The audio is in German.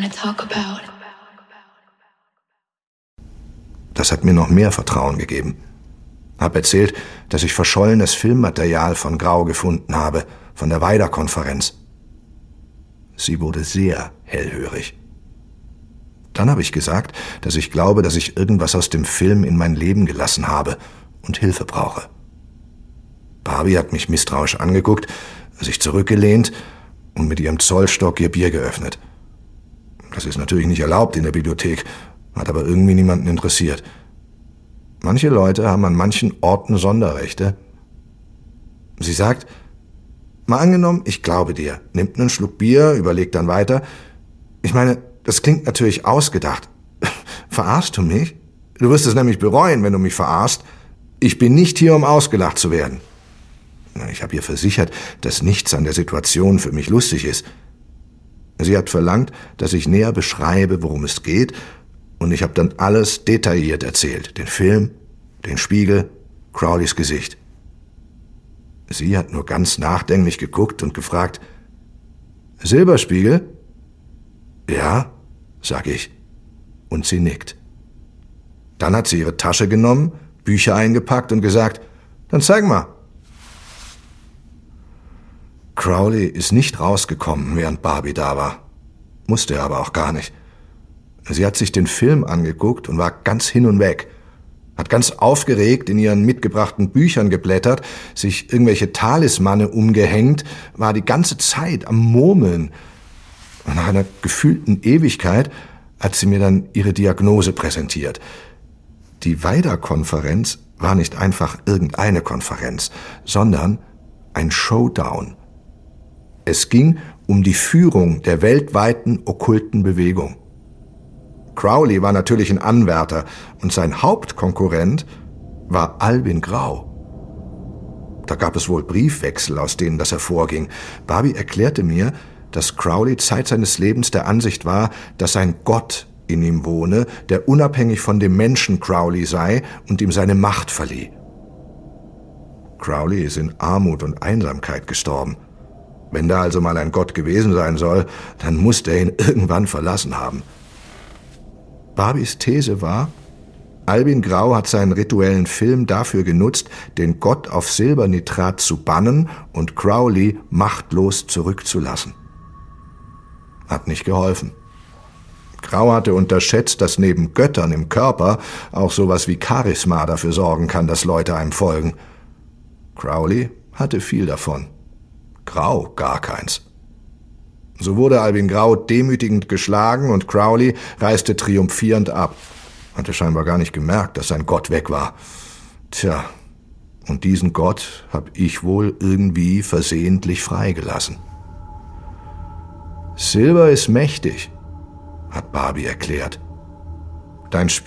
want to talk about. Das hat mir noch mehr Vertrauen gegeben. Hab erzählt, dass ich verschollenes Filmmaterial von Grau gefunden habe, von der Weider-Konferenz. Sie wurde sehr hellhörig. Dann habe ich gesagt, dass ich glaube, dass ich irgendwas aus dem Film in mein Leben gelassen habe und Hilfe brauche. Barbie hat mich misstrauisch angeguckt, sich zurückgelehnt und mit ihrem Zollstock ihr Bier geöffnet. Das ist natürlich nicht erlaubt in der Bibliothek, hat aber irgendwie niemanden interessiert. Manche Leute haben an manchen Orten Sonderrechte. Sie sagt, mal angenommen, ich glaube dir, nimmt einen Schluck Bier, überlegt dann weiter. Ich meine, das klingt natürlich ausgedacht. Verarschst du mich? Du wirst es nämlich bereuen, wenn du mich verarschst. Ich bin nicht hier, um ausgelacht zu werden. Ich habe ihr versichert, dass nichts an der Situation für mich lustig ist. Sie hat verlangt, dass ich näher beschreibe, worum es geht, und ich habe dann alles detailliert erzählt. Den Film, den Spiegel, Crowleys Gesicht. Sie hat nur ganz nachdenklich geguckt und gefragt, »Silberspiegel?« »Ja«, sag ich. Und sie nickt. Dann hat sie ihre Tasche genommen, Bücher eingepackt und gesagt, »Dann zeig mal.« Crowley ist nicht rausgekommen, während Barbie da war. Musste er aber auch gar nicht. Sie hat sich den Film angeguckt und war ganz hin und weg. Hat ganz aufgeregt in ihren mitgebrachten Büchern geblättert, sich irgendwelche Talismane umgehängt, war die ganze Zeit am Murmeln. Und nach einer gefühlten Ewigkeit hat sie mir dann ihre Diagnose präsentiert. Die Weider-Konferenz war nicht einfach irgendeine Konferenz, sondern ein Showdown. Es ging um die Führung der weltweiten okkulten Bewegung. Crowley war natürlich ein Anwärter und sein Hauptkonkurrent war Albin Grau. Da gab es wohl Briefwechsel, aus denen das hervorging. Barbie erklärte mir, dass Crowley Zeit seines Lebens der Ansicht war, dass ein Gott in ihm wohne, der unabhängig von dem Menschen Crowley sei und ihm seine Macht verlieh. Crowley ist in Armut und Einsamkeit gestorben. Wenn da also mal ein Gott gewesen sein soll, dann musste er ihn irgendwann verlassen haben. Barbies These war, Albin Grau hat seinen rituellen Film dafür genutzt, den Gott auf Silbernitrat zu bannen und Crowley machtlos zurückzulassen. Hat nicht geholfen. Grau hatte unterschätzt, dass neben Göttern im Körper auch sowas wie Charisma dafür sorgen kann, dass Leute einem folgen. Crowley hatte viel davon. Grau gar keins. So wurde Albin Grau demütigend geschlagen und Crowley reiste triumphierend ab. Hatte scheinbar gar nicht gemerkt, dass sein Gott weg war. Tja, und diesen Gott hab ich wohl irgendwie versehentlich freigelassen. Silber ist mächtig, hat Barbie erklärt. Dein